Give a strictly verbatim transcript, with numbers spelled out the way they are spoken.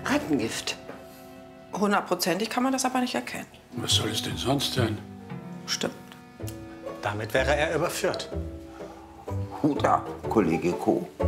Rattengift. Hundertprozentig kann man das aber nicht erkennen. Was soll es denn sonst sein? Stimmt. Damit wäre er überführt. Hut ab, Kollege Co.